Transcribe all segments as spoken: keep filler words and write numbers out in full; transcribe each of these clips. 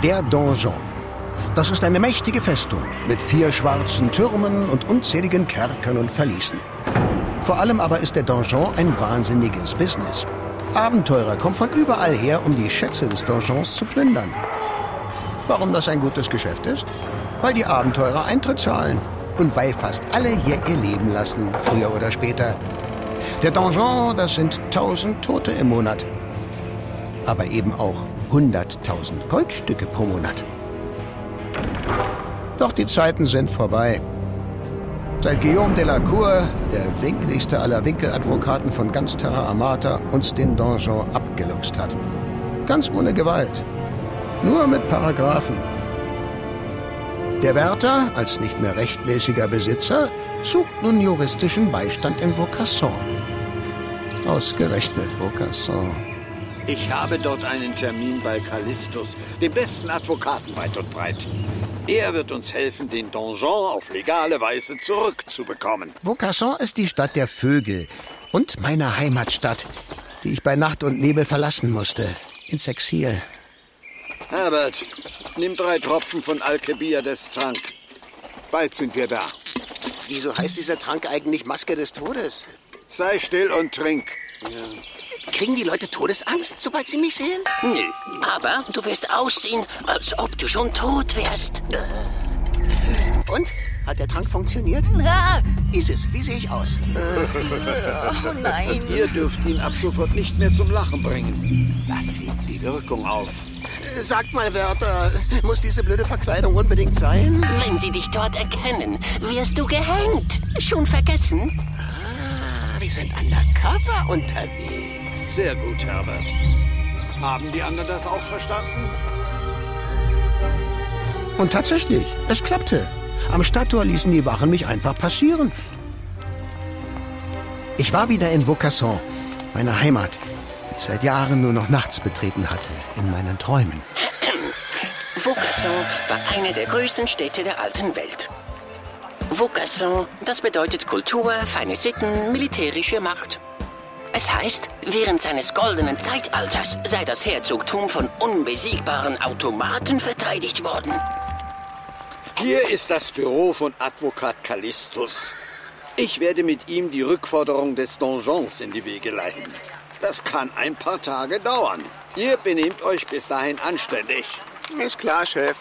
Der Donjon. Das ist eine mächtige Festung mit vier schwarzen Türmen und unzähligen Kerkern und Verließen. Vor allem aber ist der Donjon ein wahnsinniges Business. Abenteurer kommen von überall her, um die Schätze des Donjons zu plündern. Warum das ein gutes Geschäft ist? Weil die Abenteurer Eintritt zahlen und weil fast alle hier ihr Leben lassen, früher oder später. Der Donjon, das sind tausend Tote im Monat. Aber eben auch hunderttausend Goldstücke pro Monat. Doch die Zeiten sind vorbei. Seit Guillaume de la Cour, der winkeligste aller Winkeladvokaten von ganz Terra Amata, uns den Donjon abgeluchst hat. Ganz ohne Gewalt. Nur mit Paragraphen. Der Wärter, als nicht mehr rechtmäßiger Besitzer, sucht nun juristischen Beistand in Vaucasson. Ausgerechnet Vaucasson. Ich habe dort einen Termin bei Callistus, dem besten Advokaten weit und breit. Er wird uns helfen, den Donjon auf legale Weise zurückzubekommen. Vaucasson ist die Stadt der Vögel und meine Heimatstadt, die ich bei Nacht und Nebel verlassen musste, ins Exil. Herbert, nimm drei Tropfen von Alkebiades Trank. Bald sind wir da. Wieso heißt dieser Trank eigentlich Maske des Todes? Sei still und trink. Ja. Kriegen die Leute Todesangst, sobald sie mich sehen? Nö, aber du wirst aussehen, als ob du schon tot wärst. Und? Hat der Trank funktioniert? Ah. Isis, wie sehe ich aus? Oh nein. Ihr dürft ihn ab sofort nicht mehr zum Lachen bringen. Das hebt die Wirkung auf. Sagt mal, Wärter, muss diese blöde Verkleidung unbedingt sein? Wenn sie dich dort erkennen, wirst du gehängt. Schon vergessen? Ah, wir sind undercover unterwegs. Sehr gut, Herbert. Haben die anderen das auch verstanden? Und tatsächlich, es klappte. Am Stadttor ließen die Wachen mich einfach passieren. Ich war wieder in Vaucasson, meine Heimat, die ich seit Jahren nur noch nachts betreten hatte, in meinen Träumen. Vaucasson war eine der größten Städte der alten Welt. Vaucasson, das bedeutet Kultur, feine Sitten, militärische Macht. Es heißt, während seines goldenen Zeitalters sei das Herzogtum von unbesiegbaren Automaten verteidigt worden. Hier ist das Büro von Advokat Callistus. Ich werde mit ihm die Rückforderung des Donjons in die Wege leiten. Das kann ein paar Tage dauern. Ihr benehmt euch bis dahin anständig. Ist klar, Chef.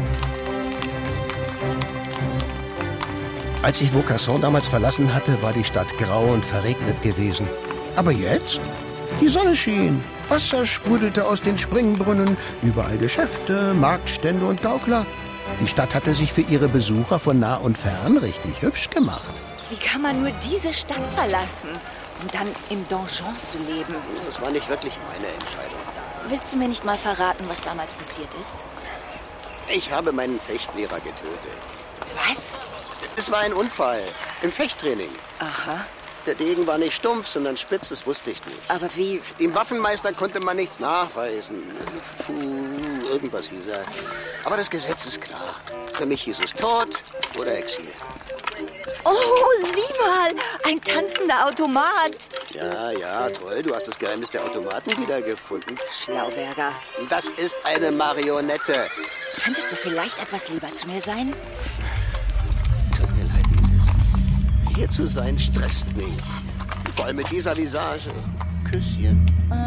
Als ich Vaucasson damals verlassen hatte, war die Stadt grau und verregnet gewesen. Aber jetzt? Die Sonne schien, Wasser sprudelte aus den Springbrunnen, überall Geschäfte, Marktstände und Gaukler. Die Stadt hatte sich für ihre Besucher von nah und fern richtig hübsch gemacht. Wie kann man nur diese Stadt verlassen, um dann im Donjon zu leben? Das war nicht wirklich meine Entscheidung. Willst du mir nicht mal verraten, was damals passiert ist? Ich habe meinen Fechtlehrer getötet. Was? Es war ein Unfall im Fechttraining. Aha. Der Degen war nicht stumpf, sondern spitz, das wusste ich nicht. Aber wie? Dem Waffenmeister konnte man nichts nachweisen. Puh, irgendwas hieß er. Aber das Gesetz ist klar. Für mich hieß es Tod oder Exil. Oh, sieh mal! Ein tanzender Automat! Ja, ja, toll. Du hast das Geheimnis der Automaten wiedergefunden. Schlauberger. Das ist eine Marionette. Könntest du vielleicht etwas lieber zu mir sein? Tut mir leid, Isis. Hier zu sein stresst mich. Vor allem mit dieser Visage. Küsschen.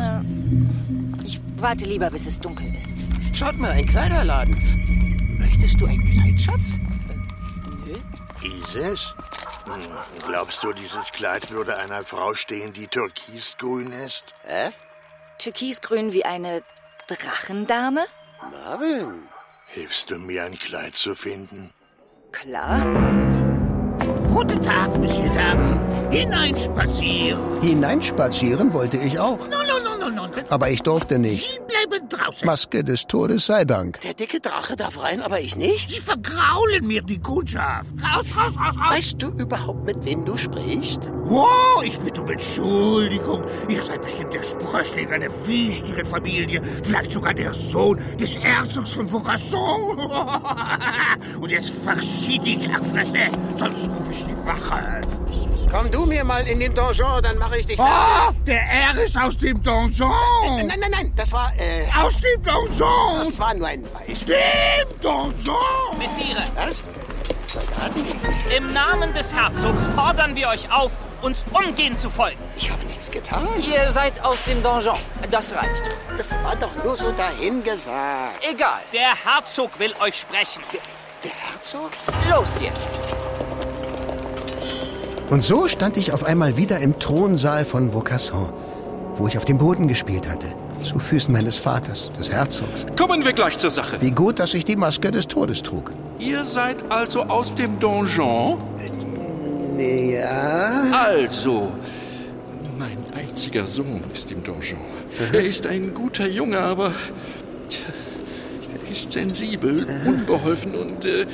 Äh, ich warte lieber, bis es dunkel ist. Schaut mal, ein Kleiderladen. Möchtest du ein Kleid, Schatz? Nö. Isis? Hm, glaubst du, dieses Kleid würde einer Frau stehen, die türkisgrün ist? Hä? Türkisgrün wie eine Drachendame? Marvin. Hilfst du mir, ein Kleid zu finden? Klar. Guten Tag, Monsieur Dame. Hineinspazieren. Hineinspazieren wollte ich auch. No, no, no, no, no. Aber ich durfte nicht. Sie bleiben draußen. Maske des Todes sei Dank. Der dicke Drache darf rein, aber ich nicht? Sie vergraulen mir die Kundschaft. Raus, raus, raus, raus. Weißt du überhaupt, mit wem du sprichst? Oh, ich bitte um Entschuldigung. Ihr seid bestimmt der Sprössling einer wichtigen Familie. Vielleicht sogar der Sohn des Herzogs von Vaucasson. Und jetzt verzieh dich, Erfresse. Sonst rufe ich die Wache. Komm du mir mal in den Donjon, dann mache ich dich fertig. Oh, der R ist aus dem Donjon. Äh, nein, nein, nein, das war, äh... aus dem Donjon! Das war nur ein Beispiel. Dem Donjon! Messire, Was? Soldaten? im Namen des Herzogs fordern wir euch auf, uns umgehend zu folgen. Ich habe nichts getan. Ihr seid aus dem Donjon. Das reicht. Das war doch nur so dahingesagt. Egal. Der Herzog will euch sprechen. Der Herzog? Los jetzt. Und so stand ich auf einmal wieder im Thronsaal von Vaucassin, wo ich auf dem Boden gespielt hatte, zu Füßen meines Vaters, des Herzogs. Kommen wir gleich zur Sache. Wie gut, dass ich die Maske des Todes trug. Ihr seid also aus dem Donjon? Ja. Also, mein einziger Sohn ist im Donjon. Er ist ein guter Junge, aber tja, er ist sensibel, unbeholfen und äh,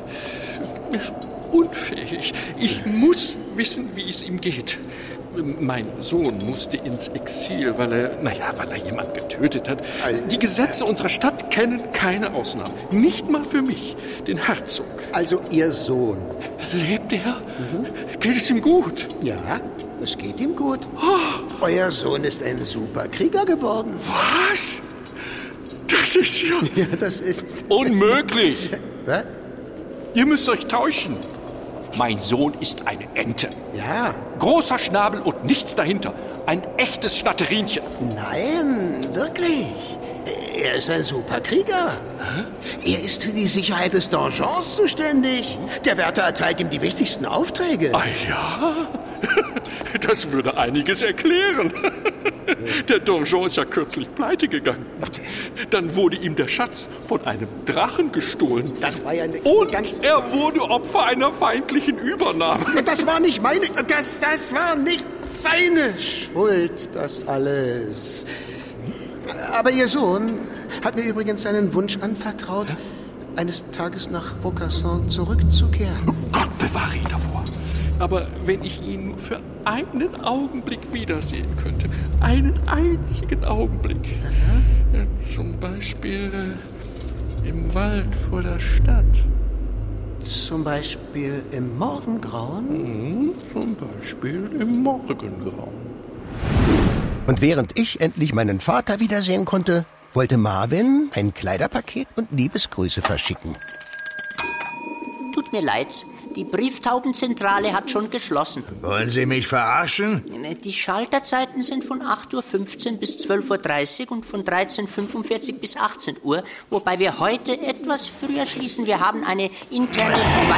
unfähig. Ich muss wissen, wie es ihm geht. Mein Sohn musste ins Exil, weil er, naja, weil er jemanden getötet hat. Die Gesetze unserer Stadt kennen keine Ausnahmen. Nicht mal für mich, den Herzog. Also Ihr Sohn. Lebt er? Mhm. Geht es ihm gut? Ja, es geht ihm gut. Oh. Euer Sohn ist ein Superkrieger geworden. Was? Das ist ja... Ja, das ist... Unmöglich. Was? Ihr müsst euch täuschen. Mein Sohn ist eine Ente. Ja. Großer Schnabel und nichts dahinter. Ein echtes Schnatterinchen. Nein, wirklich. Er ist ein Superkrieger. Hä? Er ist für die Sicherheit des Donjons zuständig. Der Wärter erteilt ihm die wichtigsten Aufträge. Ah ja? Das würde einiges erklären. Der Donjon ist ja kürzlich pleite gegangen. Dann wurde ihm der Schatz von einem Drachen gestohlen. Das war ja eine Und ganz... er wurde Opfer einer feindlichen Übernahme. Das war nicht meine... Das, das war nicht seine Schuld, das alles. Aber Ihr Sohn hat mir übrigens seinen Wunsch anvertraut, eines Tages nach Vaucassin zurückzukehren. Gott bewahre ihn davor. Aber wenn ich ihn nur für einen Augenblick wiedersehen könnte, einen einzigen Augenblick, ja, zum Beispiel äh, im Wald vor der Stadt. Zum Beispiel im Morgengrauen? Mhm, zum Beispiel im Morgengrauen. Und während ich endlich meinen Vater wiedersehen konnte, wollte Marvin ein Kleiderpaket und Liebesgrüße verschicken. Tut mir leid, die Brieftaubenzentrale hat schon geschlossen. Wollen Sie mich verarschen? Die Schalterzeiten sind von acht Uhr fünfzehn bis zwölf Uhr dreißig und von dreizehn Uhr fünfundvierzig bis achtzehn Uhr, wobei wir heute etwas früher schließen. Wir haben eine interne...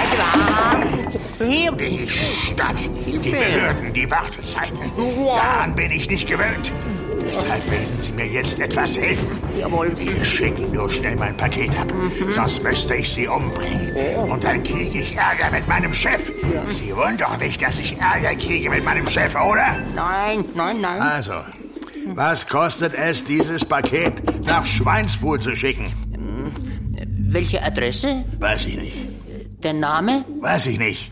Die Stadt, die Behörden, die Wartezeiten. Daran bin ich nicht gewöhnt. Deshalb werden Sie mir jetzt etwas helfen. Jawohl. Ich schicke nur schnell mein Paket ab, mhm. sonst müsste ich Sie umbringen. Und dann kriege ich Ärger mit meinem Chef. Ja. Sie wollen doch nicht, dass ich Ärger kriege mit meinem Chef, oder? Nein, nein, nein. Also, was kostet es, dieses Paket nach Schweinsfuhl zu schicken? Welche Adresse? Weiß ich nicht. Der Name? Weiß ich nicht.